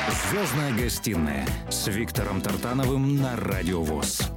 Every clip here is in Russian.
«Звездная гостиная» с Виктором Тартановым на Радио ВОС.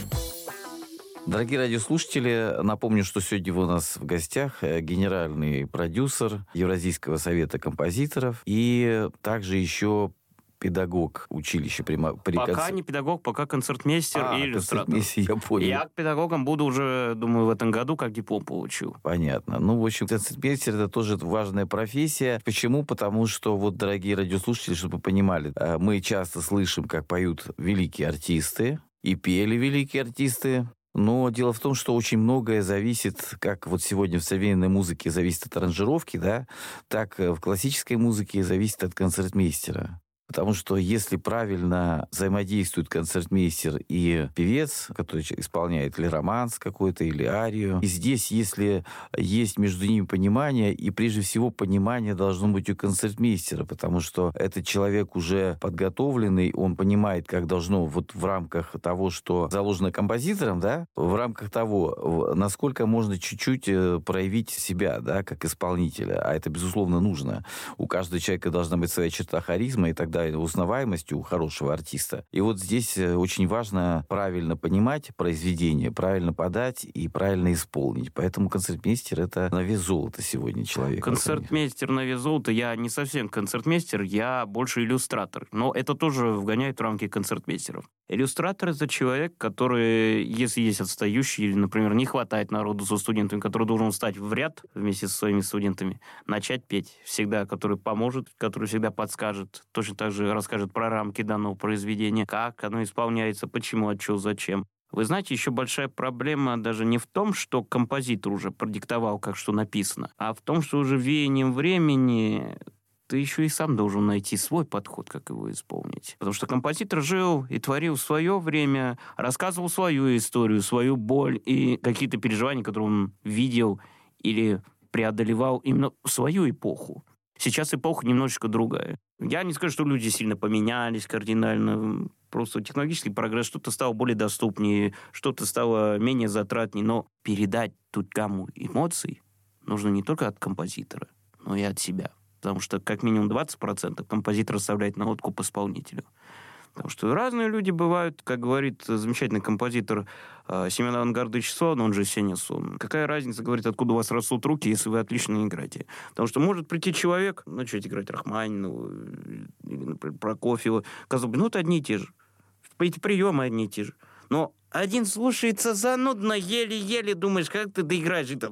Дорогие радиослушатели, напомню, что сегодня у нас в гостях генеральный продюсер Евразийского совета композиторов и также еще педагог училища Пока не педагог, пока концертмейстер и иллюстратор. Я понял. Я к педагогам буду уже, думаю, в этом году, как диплом получу. Понятно. Ну, в общем, концертмейстер — это тоже важная профессия. Почему? Потому что, вот, дорогие радиослушатели, чтобы вы понимали, мы часто слышим, как поют великие артисты, и пели великие артисты. Но дело в том, что очень многое зависит, как вот сегодня в современной музыке зависит от аранжировки, да, так в классической музыке зависит от концертмейстера. Потому что если правильно взаимодействует концертмейстер и певец, который исполняет или романс какой-то, или арию, и здесь, если есть между ними понимание, и прежде всего понимание должно быть у концертмейстера, потому что этот человек уже подготовленный, он понимает, как должно вот в рамках того, что заложено композитором, да, в рамках того, насколько можно чуть-чуть проявить себя, да, как исполнителя, а это, безусловно, нужно. У каждого человека должна быть своя черта харизма и так далее, узнаваемость у хорошего артиста. И вот здесь очень важно правильно понимать произведение, правильно подать и правильно исполнить. Поэтому концертмейстер — это на вес золота сегодня человек. Концертмейстер на вес золота. Я не совсем концертмейстер, я больше иллюстратор. Но это тоже вгоняет в рамки концертмейстеров. Иллюстратор — это человек, который, если есть отстающий, или, например, не хватает народу со студентами, который должен встать в ряд вместе со своими студентами, начать петь всегда, который поможет, который всегда подскажет, точно так же расскажет про рамки данного произведения, как оно исполняется, почему, от чего, зачем. Вы знаете, еще большая проблема даже не в том, что композитор уже продиктовал, как что написано, а в том, что уже веянием времени ты еще и сам должен найти свой подход, как его исполнить. Потому что композитор жил и творил в свое время, рассказывал свою историю, свою боль и какие-то переживания, которые он видел или преодолевал именно в свою эпоху. Сейчас эпоха немножечко другая. Я не скажу, что люди сильно поменялись кардинально. Просто технологический прогресс, что-то стало более доступнее, что-то стало менее затратнее. Но передать ту гамму эмоций нужно не только от композитора, но и от себя. Потому что как минимум 20% композитор оставляет на откуп исполнителю. Потому что разные люди бывают, как говорит замечательный композитор Семен Авангардович Сон, он же Сеня Сон. Какая разница, говорит, откуда у вас растут руки, если вы отлично играете? Потому что может прийти человек, начать играть Рахманинова или, например, Прокофьева, казалось бы, ну, это одни и те же. Эти приемы одни и те же. Но один слушается занудно, еле-еле думаешь, как ты доиграешь. Это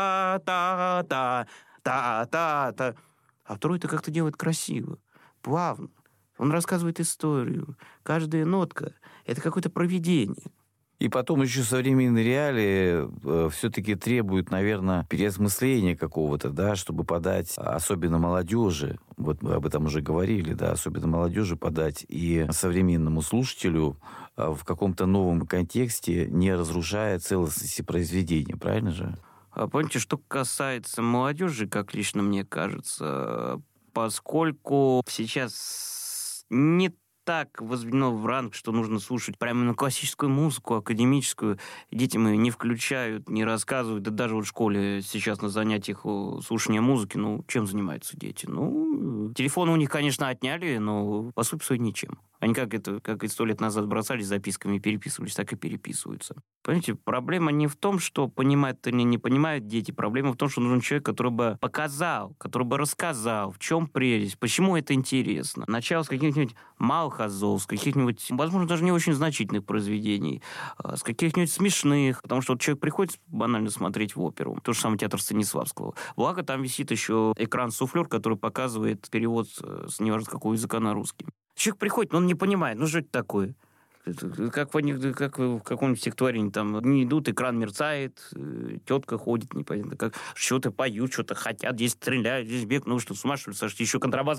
та-та-та, та-та-та. А второй-то как-то делает красиво, плавно. Он рассказывает историю. Каждая нотка — это какое-то провидение. И потом еще современные реалии все-таки требуют, наверное, переосмысления какого-то, да, чтобы подать, особенно молодежи, вот мы об этом уже говорили, да, особенно молодежи подать и современному слушателю в каком-то новом контексте, не разрушая целостности произведения, правильно же? А помните, что касается молодежи, как лично мне кажется, поскольку сейчас не так возведено в ранг, что нужно слушать прямо на классическую музыку, академическую. Детям ее не включают, не рассказывают. Да даже вот в школе сейчас на занятиях слушания музыки, ну, чем занимаются дети? Ну, телефоны у них, конечно, отняли, но по сути своей ничем. Они как и 100 лет назад бросались записками и переписывались, так и переписываются. Понимаете, проблема не в том, что понимают или не понимают дети. Проблема в том, что нужен человек, который бы показал, который бы рассказал, в чем прелесть, почему это интересно. Начало с каких-нибудь малых азов, с каких-нибудь, возможно, даже не очень значительных произведений, с каких-нибудь смешных. Потому что вот человек приходит банально смотреть в оперу. То же самое театр Станиславского. Благо, там висит еще экран-суфлер, который показывает перевод с неважно какого языка на русский. Человек приходит, но он не понимает, ну что это такое? Как в каком-нибудь стихотворении, там не идут, экран мерцает, тетка ходит, непонятно как, что-то поют, что-то хотят, здесь стреляют, здесь бег, ну что, с ума что ли сошли, еще контрабас.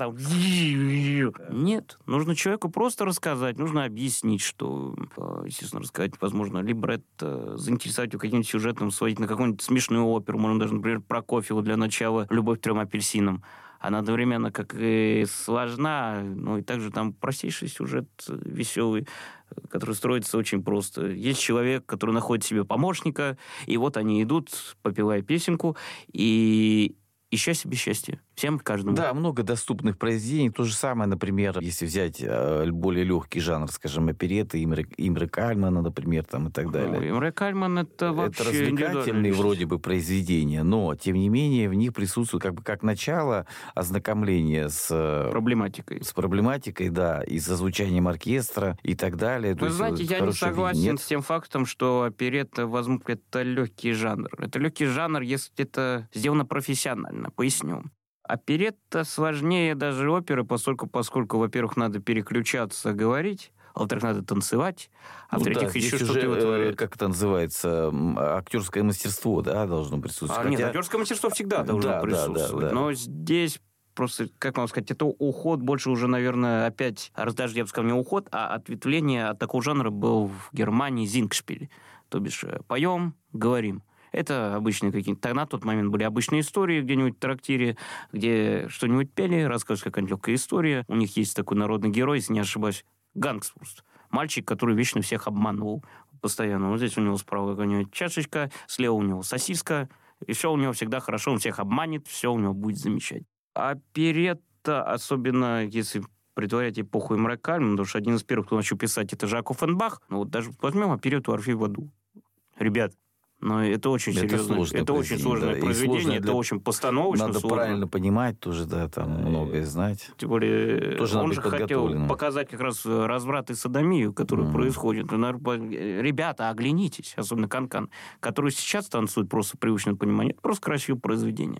Нет, нужно человеку просто рассказать, нужно объяснить, что, естественно, рассказать, возможно, либретто, заинтересовать его каким-нибудь сюжетом, сводить на какую-нибудь смешную оперу, можно даже, например, Прокофьева для начала «Любовь к 3 апельсинам». Она одновременно как и сложна, но и также там простейший сюжет, веселый, который строится очень просто. Есть человек, который находит себе помощника, и вот они идут, попевая песенку, и ища себе счастье. Всем, каждому. Да, много доступных произведений. То же самое, например, если взять более легкий жанр, скажем, опереты Имре Кальмана, например, там, и так далее. Ну, Имре Кальман — это вообще это развлекательные вроде бы произведения, но, тем не менее, в них присутствует как начало ознакомления с проблематикой, да, и со звучанием оркестра и так далее. Вы знаете, я не согласен с тем фактом, что оперетта, возможно, это легкий жанр. Это легкий жанр, если это сделано профессионально. Поясню. Оперетта сложнее даже оперы, поскольку, во-первых, надо переключаться, говорить, а во-вторых, надо танцевать, а в-третьих, еще что-то вытворять. Как это называется, актерское мастерство, да, должно присутствовать. Нет, актерское мастерство всегда должно присутствовать. Да. Но здесь просто, как вам сказать, это уход больше уже, наверное, опять, даже я бы сказал, не уход, а ответвление от такого жанра был в Германии Зингшпиль. То бишь, поем, говорим. Это обычные какие-то... На тот момент были обычные истории где-нибудь в трактире, где что-нибудь пели, рассказывают какая-нибудь легкая история. У них есть такой народный герой, если не ошибаюсь, Гангсвурст. Мальчик, который вечно всех обманывал постоянно. Вот здесь у него справа какая-нибудь чашечка, слева у него сосиска, и все у него всегда хорошо, он всех обманет, все у него будет замечательно. Оперетта, особенно если притворять эпоху Имре Кальмана, потому что один из первых, кто начал писать, это Жак Оффенбах. Ну вот даже возьмем оперетту «Орфей в аду». Ребят, но это очень серьезно. Это очень сложное произведение, это очень постановочно надо сложно. Правильно понимать тоже, да, там многое знать. Тем более, тоже он же хотел показать как раз разврат и содомию, который происходит. Ребята, оглянитесь, особенно Канкан, который сейчас танцует просто привычное понимание. Это просто красивое произведение.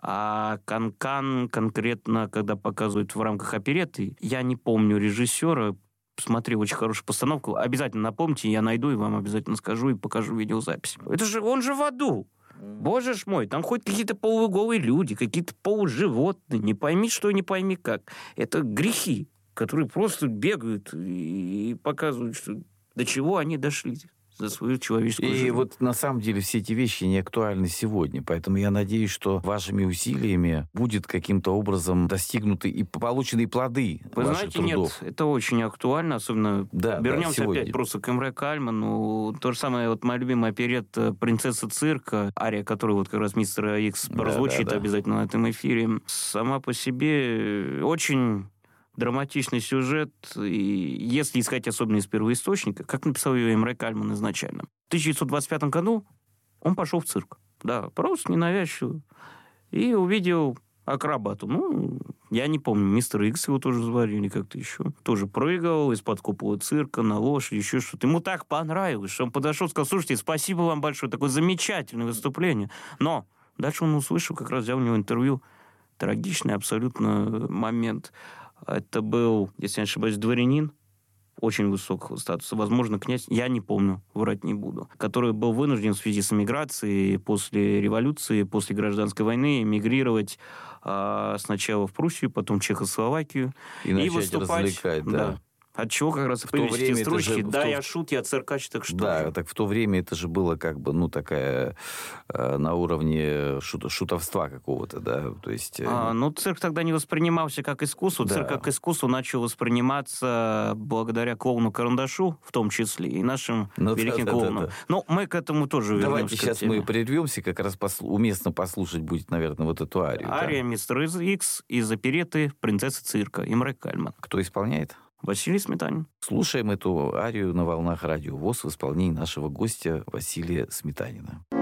А Канкан конкретно, когда показывают в рамках оперетты, я не помню режиссера, смотрел очень хорошую постановку. Обязательно напомните, я найду и вам обязательно скажу и покажу видеозапись. Это же, он же в аду. Боже ж мой, там хоть какие-то полуголые люди, какие-то полуживотные, не пойми что, не пойми как. Это грехи, которые просто бегают и показывают, что до чего они дошли за свою человеческую жизнь. И вот на самом деле все эти вещи не актуальны сегодня, поэтому я надеюсь, что вашими усилиями будет каким-то образом достигнуты и получены плоды Вы ваших знаете, трудов. Нет, это очень актуально, особенно вернемся опять просто к Имре Кальману. То же самое, вот моя любимая оперетта «Принцесса цирка», ария, которую вот как раз мистер Икс прозвучит обязательно на этом эфире, сама по себе очень драматичный сюжет, и если искать особенно из первоисточника, как написал ее Имре Кальман изначально. В 1925 году он пошел в цирк. Да, просто ненавязчиво. И увидел акробату. Ну, я не помню, мистер Икс его тоже звали или как-то еще. Тоже прыгал из-под купола цирка на лошади, еще что-то. Ему так понравилось, что он подошел и сказал: слушайте, спасибо вам большое, такое замечательное выступление. Но дальше он услышал, как раз взял у него интервью. Трагичный абсолютно момент. Это был, если не ошибаюсь, дворянин очень высокого статуса, возможно, князь, я не помню, врать не буду, который был вынужден в связи с эмиграцией после революции, после гражданской войны эмигрировать сначала в Пруссию, потом в Чехословакию и выступать. Развлекать, да. От чего как раз появились эти строчки «Да, я шут, я циркач, так что Да, же?» так в то время это же было как бы, ну, такая на уровне шутовства какого-то, да, то есть... Ну, цирк тогда не воспринимался как искусство. Да. Цирк как искусство начал восприниматься благодаря клоуну Карандашу, в том числе, и нашим великим клоунам. Но мы к этому тоже вернемся. Давайте сейчас мы прервемся, как раз уместно послушать будет, наверное, вот эту арию. Ария мистер Икс из оперетты «Принцесса цирка» Имре Кальман. Кто исполняет? Василий Сметанин. Слушаем эту арию на волнах Радио ВОС в исполнении нашего гостя Василия Сметанина.